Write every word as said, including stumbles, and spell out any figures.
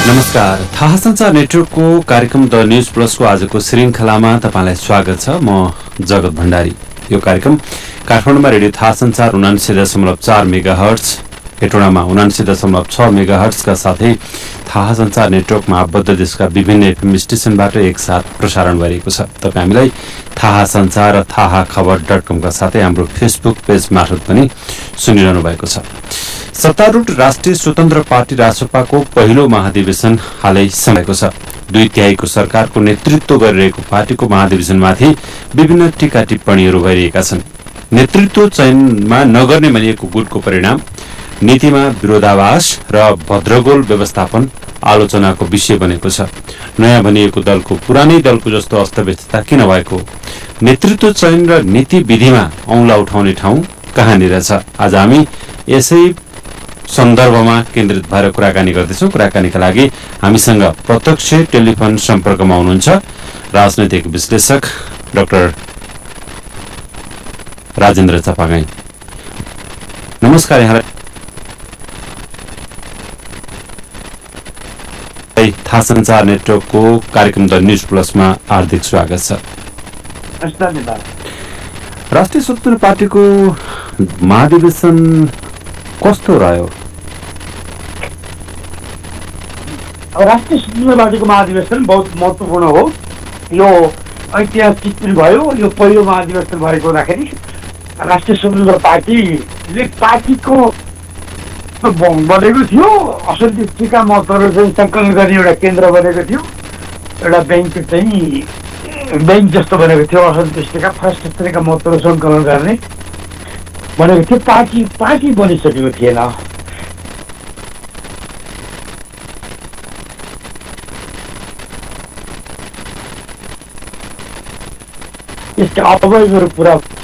नमस्कार, थाहा सञ्चार नेटवर्कको कार्यक्रम द न्यूज प्लसको आजको श्रृङ्खलामा तपाईँलाई स्वागत छ। म जगत भण्डारी। यो कार्यक्रम काठमाडौँमा रेडियो थाहा सञ्चार उनासी दशमलव चार मेगा हर्ट्ज, हेटौडामा उनासी दशमलव छ मेगा हर्ट्जका साथै थाहा सञ्चार नेटवर्कमा आबद्ध देशका विभिन्न एफएम स्टेशनबाट एकसाथ प्रसारण गरिएको छ। तपाईँ हामीलाई थाहा सञ्चार र थाहा खबर डट कमका साथै हाम्रो फेसबुक पेज मार्फत पनि सुनिरहनु भएको छ। सत्तारूढ राष्ट्रिय स्वतन्त्र पार्टी रासपाको पहिलो महाधिवेशन हालै समाएको छ। दुई तिहाईको सरकारको नेतृत्व गरिरहेको पार्टीको महाधिवेशनमाथि विभिन्न टीका टिप्पणीहरू भइरहेका छन्। नेतृत्व चयनमा नगर्ने भनिएको गुटको परिणाम, नीतिमा विरोधाभास र भद्रगोल व्यवस्थापन आलोचनाको विषय बनेको छ। नयाँ भनिएको दलको पुरानै दलको जस्तो अस्तव्यस्तता किन भएको? नेतृत्व चयन र नीति विधिमा औंला उठाउने ठाउँ कहाँनिर छ? आज हामी यसै सन्दर्भमा केन्द्रित भएर कुराकानी गर्दैछौँ। कुराकानीका लागि हामीसँग प्रत्यक्ष टेलिफोन सम्पर्कमा हुनुहुन्छ राजनैतिक विश्लेषक डाक्टर राजेन्द्र चपागाई। नमस्कार, यहाँलाई थाहा सञ्चार नेटवर्कको कार्यक्रम द न्यूज प्लसमा हार्दिक स्वागत छ। राष्ट्रिय स्वतन्त्र पार्टीको महाधिवेशन कस्तो रह्यो? राष्ट्रिय स्वतन्त्र पार्टीको महाधिवेशन बहुत महत्त्वपूर्ण हो। यो ऐतिहासिक पनि भयो। यो पहिलो महाधिवेशन भएको हुँदाखेरि राष्ट्रिय स्वतन्त्र पार्टीले पार्टीको बनेको थियो। असन्तुष्टिका मतहरू चाहिँ सङ्कलन गर्ने एउटा केन्द्र बनेको थियो। एउटा ब्याङ्क चाहिँ ब्याङ्क जस्तो बनेको थियो। असन्तुष्टिका फर्स्ट स्तरका मतहरू सङ्कलन गर्ने बनेको थियो। पार्टी पार्टी बनिसकेको थिएन। यसका अवयवहरू पुरा